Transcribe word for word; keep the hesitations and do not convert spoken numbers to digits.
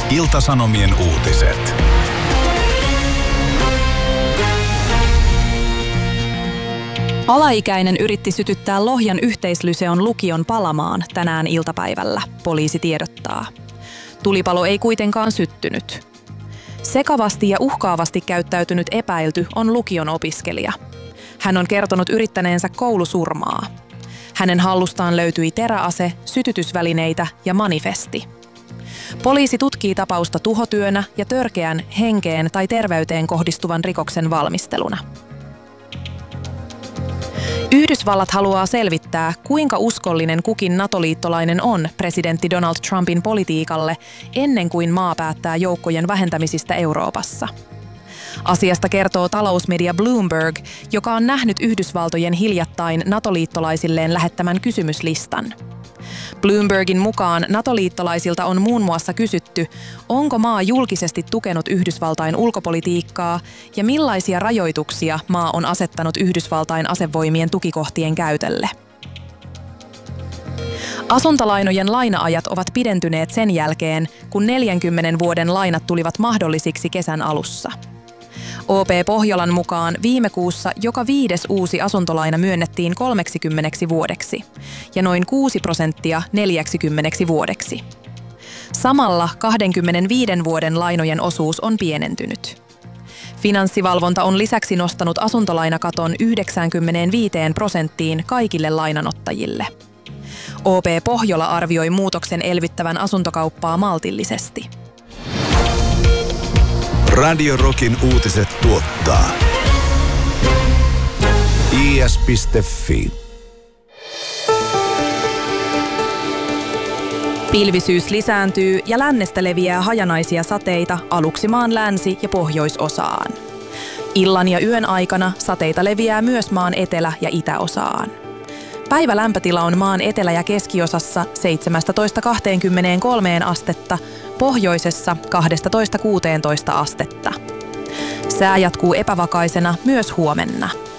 Ilta-Sanomien uutiset. Alaikäinen yritti sytyttää Lohjan yhteislyseon lukion palamaan tänään iltapäivällä, poliisi tiedottaa. Tulipalo ei kuitenkaan syttynyt. Sekavasti ja uhkaavasti käyttäytynyt epäilty on lukion opiskelija. Hän on kertonut yrittäneensä koulusurmaa. Hänen hallustaan löytyi teräase, sytytysvälineitä ja manifesti. Poliisi tutkii tapausta tuhotyönä ja törkeän henkeen tai terveyteen kohdistuvan rikoksen valmisteluna. Yhdysvallat haluaa selvittää, kuinka uskollinen kukin NATO-liittolainen on presidentti Donald Trumpin politiikalle ennen kuin maa päättää joukkojen vähentämisistä Euroopassa. Asiasta kertoo talousmedia Bloomberg, joka on nähnyt Yhdysvaltojen hiljattain NATO-liittolaisilleen lähettämän kysymyslistan. Bloombergin mukaan NATO-liittolaisilta on muun muassa kysytty, onko maa julkisesti tukenut Yhdysvaltain ulkopolitiikkaa ja millaisia rajoituksia maa on asettanut Yhdysvaltain asevoimien tukikohtien käytölle. Asuntolainojen laina-ajat ovat pidentyneet sen jälkeen, kun neljänkymmenen vuoden lainat tulivat mahdollisiksi kesän alussa. O P Pohjolan mukaan viime kuussa joka viides uusi asuntolaina myönnettiin kolmeksikymmeneksi vuodeksi ja noin kuusi prosenttia neljäksikymmeneksi vuodeksi. Samalla kaksikymmentäviiden vuoden lainojen osuus on pienentynyt. Finanssivalvonta on lisäksi nostanut asuntolainakaton yhdeksänkymmentäviisi prosenttiin kaikille lainanottajille. O P Pohjola arvioi muutoksen elvyttävän asuntokauppaa maltillisesti. Radio Rockin uutiset tuottaa I S piste F I. Pilvisyys lisääntyy ja lännestä leviää hajanaisia sateita aluksi maan länsi- ja pohjoisosaan. Illan ja yön aikana sateita leviää myös maan etelä- ja itäosaan. Päivä lämpötila on maan etelä- ja keskiosassa seitsemästätoista kaksikymmentäkolme astetta, pohjoisessa kaksitoista kuusitoista astetta. Sää jatkuu epävakaisena myös huomenna.